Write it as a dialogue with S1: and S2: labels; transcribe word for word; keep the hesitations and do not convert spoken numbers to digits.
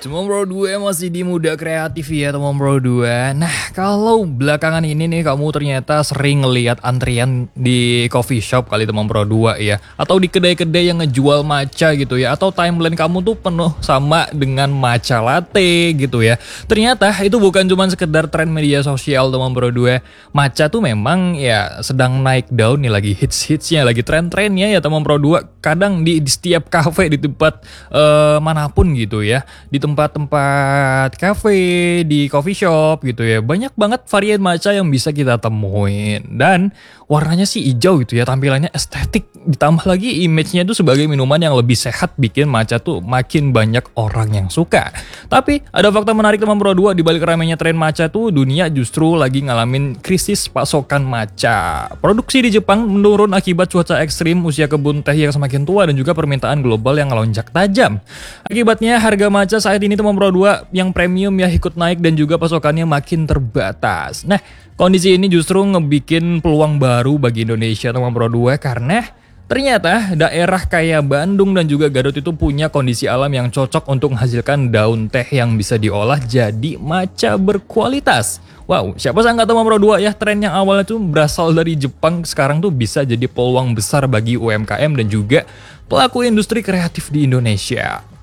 S1: Teman Bro dua masih di Muda Kreatif ya teman Bro dua. Nah kalau belakangan ini nih kamu ternyata sering ngeliat antrian di coffee shop kali teman Bro dua ya. Atau di kedai-kedai yang ngejual matcha gitu ya. Atau timeline kamu tuh penuh sama dengan matcha latte gitu ya. Ternyata itu bukan cuma sekedar tren media sosial teman Bro dua. Matcha tuh memang ya sedang naik daun nih, lagi hits-hitsnya, lagi tren-trennya ya teman Bro dua. Kadang di, di setiap cafe di tempat uh, manapun gitu ya. Di tempat-tempat cafe, di coffee shop gitu ya. Banyak banget varian matcha yang bisa kita temuin. Dan warnanya sih hijau gitu ya, tampilannya estetik. Ditambah lagi image-nya itu sebagai minuman yang lebih sehat, bikin matcha tuh makin banyak orang yang suka. Tapi ada fakta menarik teman Bro dua, di balik ramainya tren matcha tuh dunia justru lagi ngalamin krisis pasokan matcha. Produksi di Jepang menurun akibat cuaca ekstrim, usia kebun teh yang semakin tua, dan juga permintaan global yang melonjak tajam. Akibatnya harga matcha saat ini teman Bro dua yang premium ya ikut naik dan juga pasokannya makin terbatas. Nah, kondisi ini justru ngebikin peluang baru bagi Indonesia teman Bro dua, karena ternyata daerah kayak Bandung dan juga Garut itu punya kondisi alam yang cocok untuk menghasilkan daun teh yang bisa diolah jadi matcha berkualitas. Wow, siapa sangka teman Bro dua ya, tren yang awalnya tuh berasal dari Jepang sekarang tuh bisa jadi peluang besar bagi U M K M dan juga pelaku industri kreatif di Indonesia.